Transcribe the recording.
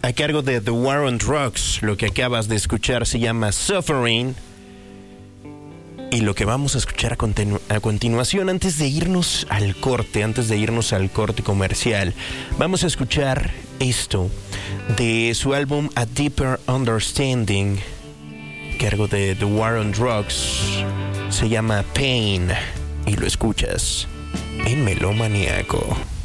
a cargo de The War on Drugs. Lo que acabas de escuchar se llama Suffering. Y lo que vamos a escuchar a continuación, antes de irnos al corte comercial, vamos a escuchar esto de su álbum A Deeper Understanding, a cargo de The War on Drugs. Se llama Pain y lo escuchas en Melómaníaco.